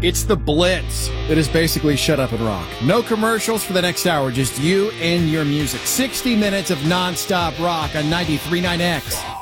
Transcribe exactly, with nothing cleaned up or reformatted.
It's the Blitz. It is basically Shut Up and Rock. No commercials for the next hour, just you and your music. sixty minutes of nonstop rock on ninety-three point nine X.